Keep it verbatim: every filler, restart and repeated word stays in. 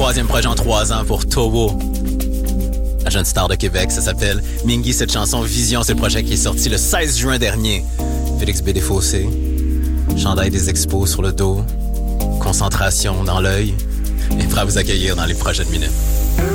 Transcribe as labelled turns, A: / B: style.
A: troisième projet en trois ans pour Towo. La jeune star de Québec, ça s'appelle Mingy. Cette chanson Vision, c'est le projet qui est sorti le seize juin dernier. Félix B. Desfossés, chandail des expos sur le dos, concentration dans l'œil, et prêt à vous accueillir dans les prochaines minutes.